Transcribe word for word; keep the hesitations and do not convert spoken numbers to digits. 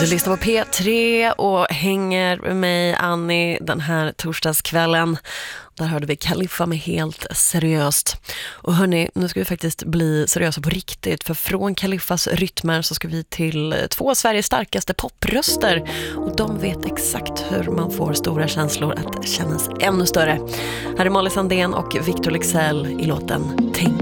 Du lyssnar på P tre och hänger med mig, Annie, den här torsdagskvällen. Där hörde vi Kaliffa med Helt seriöst. Och hörni, nu ska vi faktiskt bli seriösa på riktigt. För från Kaliffas rytmer så ska vi till två av Sveriges starkaste popröster. Och de vet exakt hur man får stora känslor att kännas ännu större. Här är Molly Sandén och Victor Leksell i låten Tänk.